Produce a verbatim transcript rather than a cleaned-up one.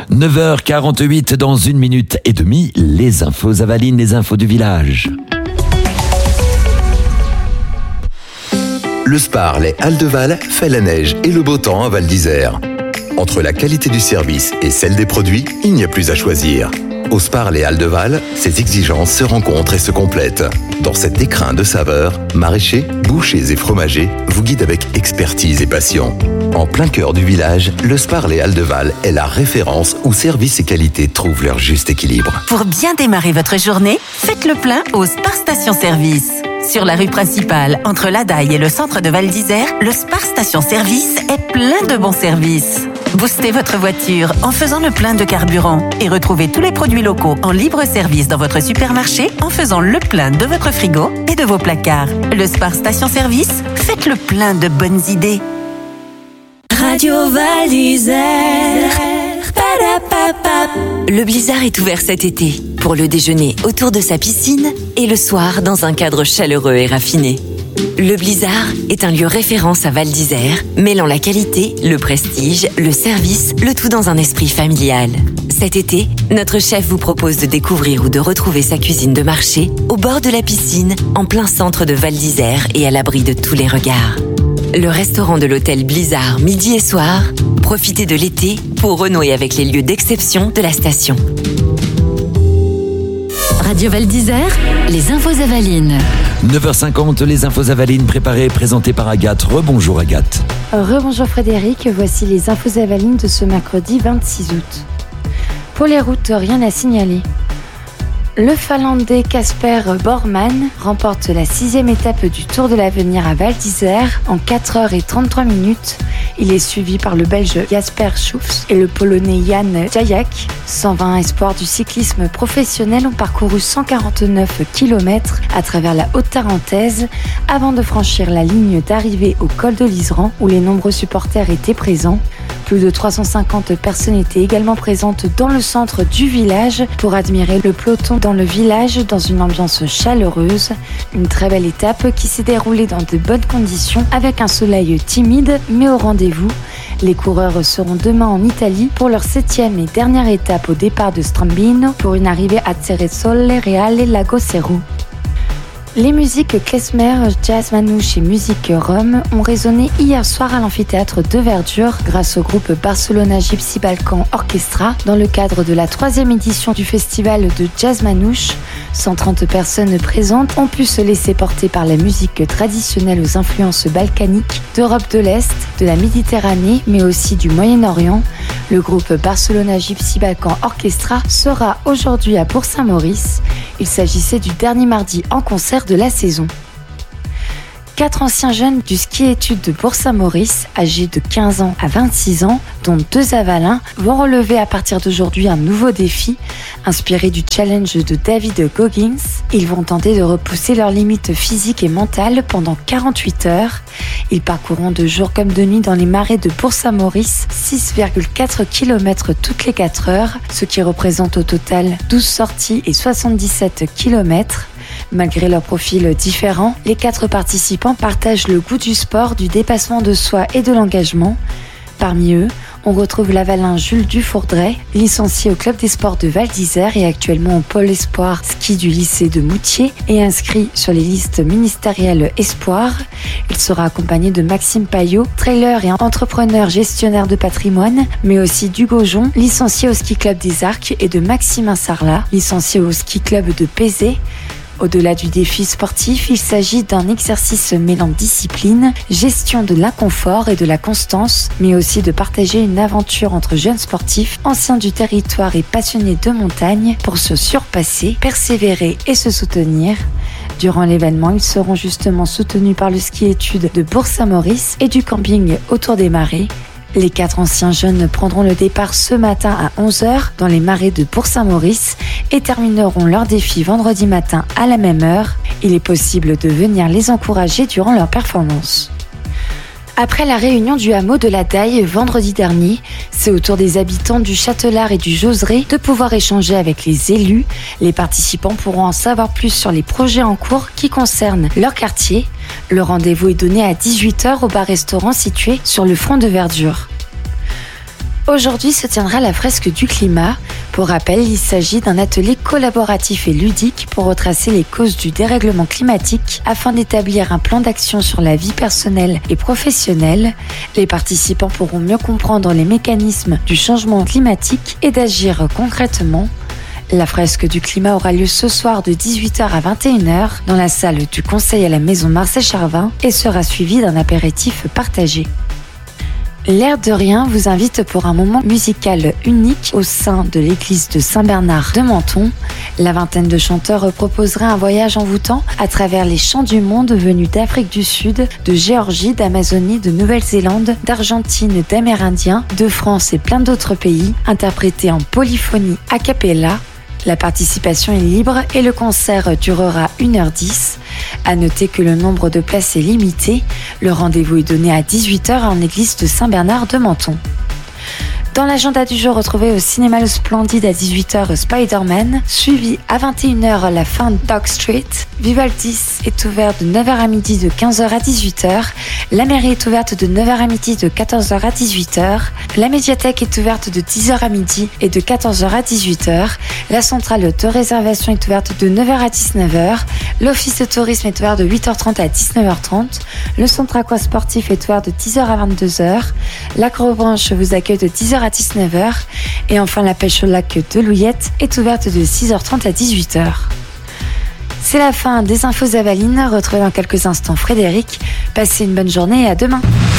neuf heures quarante-huit dans une minute et demie, les infos Avaline, les infos du village. Le Spar Les Halles de Val fait la neige et le beau temps à Val d'Isère. Entre la qualité du service et celle des produits, il n'y a plus à choisir. Au Spar Les Halles de Val, ces exigences se rencontrent et se complètent. Dans cet écrin de saveurs, maraîchers, bouchers et fromagers vous guident avec expertise et passion. En plein cœur du village, le Spar Les Halles de Val est la référence où service et qualité trouvent leur juste équilibre. Pour bien démarrer votre journée, faites le plein au Spar Station Service. Sur la rue principale, entre la Daille et le centre de Val d'Isère, le Spar Station Service est plein de bons services. Boostez votre voiture en faisant le plein de carburant et retrouvez tous les produits locaux en libre service dans votre supermarché en faisant le plein de votre frigo et de vos placards. Le Spar Station Service, faites le plein de bonnes idées. Radio Val d'Isère. Le Blizzard est ouvert cet été pour le déjeuner autour de sa piscine et le soir dans un cadre chaleureux et raffiné. Le Blizzard est un lieu référence à Val d'Isère, mêlant la qualité, le prestige, le service, le tout dans un esprit familial. Cet été, notre chef vous propose de découvrir ou de retrouver sa cuisine de marché au bord de la piscine, en plein centre de Val d'Isère et à l'abri de tous les regards. Le restaurant de l'hôtel Blizzard midi et soir, profitez de l'été pour renouer avec les lieux d'exception de la station. Radio Val d'Isère, les infos Avalines. neuf heures cinquante, les infos Avaline préparées et présentées par Agathe. Rebonjour Agathe. Rebonjour Frédéric, voici les infos Avalines de ce mercredi vingt-six août. Pour les routes, rien à signaler. Le Finlandais Kasper Borman remporte la sixième étape du Tour de l'Avenir à Val d'Isère en quatre heures trente-trois minutes. Il est suivi par le Belge Jasper Schufs et le Polonais Jan Jajak. cent vingt espoirs du cyclisme professionnel ont parcouru cent quarante-neuf kilomètres à travers la Haute-Tarentaise avant de franchir la ligne d'arrivée au col de l'Iseran où les nombreux supporters étaient présents. Plus de trois cent cinquante personnes étaient également présentes dans le centre du village pour admirer le peloton dans le village dans une ambiance chaleureuse. Une très belle étape qui s'est déroulée dans de bonnes conditions avec un soleil timide mais au rendez-vous. Les coureurs seront demain en Italie pour leur septième et dernière étape au départ de Strambino pour une arrivée à Ceresole Reale Lago Cerro. Les musiques klezmer, jazz manouche et musique rome ont résonné hier soir à l'amphithéâtre de Verdure grâce au groupe Barcelona Gypsy Balkan Orchestra dans le cadre de la troisième édition du festival de jazz manouche. cent trente personnes présentes ont pu se laisser porter par la musique traditionnelle aux influences balkaniques, d'Europe de l'Est, de la Méditerranée mais aussi du Moyen-Orient. Le groupe Barcelona Gypsy Balkan Orchestra sera aujourd'hui à Bourg-Saint-Maurice. Il s'agissait du dernier mardi en concert de la saison. Quatre anciens jeunes du ski-études de Bourg-Saint-Maurice, âgés de quinze ans à vingt-six ans, dont deux avalins, vont relever à partir d'aujourd'hui un nouveau défi. Inspiré du challenge de David Goggins, ils vont tenter de repousser leurs limites physiques et mentales pendant quarante-huit heures. Ils parcourront de jour comme de nuit dans les marais de Bourg-Saint-Maurice, six virgule quatre kilomètres toutes les quatre heures, ce qui représente au total douze sorties et soixante-dix-sept kilomètres. Malgré leurs profils différents, les quatre participants partagent le goût du sport, du dépassement de soi et de l'engagement. Parmi eux, on retrouve l'avalin Jules Dufourdray, licencié au club des sports de Val d'Isère et actuellement au pôle espoir ski du lycée de Moutier et inscrit sur les listes ministérielles espoir. Il sera accompagné de Maxime Payot, trailer et entrepreneur gestionnaire de patrimoine, mais aussi d'Hugo Jon, licencié au ski club des Arcs, et de Maximin Sarlat, licencié au ski club de Pézé. Au-delà du défi sportif, il s'agit d'un exercice mêlant discipline, gestion de l'inconfort et de la constance, mais aussi de partager une aventure entre jeunes sportifs, anciens du territoire et passionnés de montagne, pour se surpasser, persévérer et se soutenir. Durant l'événement, ils seront justement soutenus par le ski-études de Bourg-Saint-Maurice et du camping autour des marais. Les quatre anciens jeunes prendront le départ ce matin à onze heures dans les marais de Bourg-Saint-Maurice et termineront leur défi vendredi matin à la même heure. Il est possible de venir les encourager durant leur performance. Après la réunion du hameau de la Daille vendredi dernier, c'est au tour des habitants du Châtelard et du Joseret de pouvoir échanger avec les élus. Les participants pourront en savoir plus sur les projets en cours qui concernent leur quartier. Le rendez-vous est donné à dix-huit heures au bar-restaurant situé sur le front de Verdure. Aujourd'hui se tiendra la fresque du climat. Pour rappel, il s'agit d'un atelier collaboratif et ludique pour retracer les causes du dérèglement climatique afin d'établir un plan d'action sur la vie personnelle et professionnelle. Les participants pourront mieux comprendre les mécanismes du changement climatique et d'agir concrètement. La fresque du climat aura lieu ce soir de dix-huit heures à vingt et une heures dans la salle du Conseil à la maison Marcet-Charvin et sera suivie d'un apéritif partagé. L'air de rien vous invite pour un moment musical unique au sein de l'église de Saint-Bernard de Menton. La vingtaine de chanteurs proposera un voyage envoûtant à travers les chants du monde venus d'Afrique du Sud, de Géorgie, d'Amazonie, de Nouvelle-Zélande, d'Argentine, d'Amérindiens, de France et plein d'autres pays, interprétés en polyphonie a cappella. La participation est libre et le concert durera une heure dix. À noter que le nombre de places est limité. Le rendez-vous est donné à dix-huit heures en l'église de Saint-Bernard de Menton. Dans l'agenda du jour, retrouvez au cinéma Le Splendide à dix-huit heures Spider-Man, suivi à vingt et une heures la fin de Dog Street. Vivaldi est ouvert de neuf heures à midi, de quinze heures à dix-huit heures. La mairie est ouverte de neuf heures à midi, de quatorze heures à dix-huit heures. La médiathèque est ouverte de dix heures à midi et de quatorze heures à dix-huit heures. La centrale de réservation est ouverte de neuf heures à dix-neuf heures. L'office de tourisme est ouvert de huit heures trente à dix-neuf heures trente. Le centre aquasportif est ouvert de dix heures à vingt-deux heures. L'Acrobranche vous accueille de dix heures à dix-neuf heures. Et enfin, la pêche au lac de Louillette est ouverte de six heures trente à dix-huit heures. C'est la fin des infos Avaline. Retrouvez dans quelques instants Frédéric. Passez une bonne journée et à demain.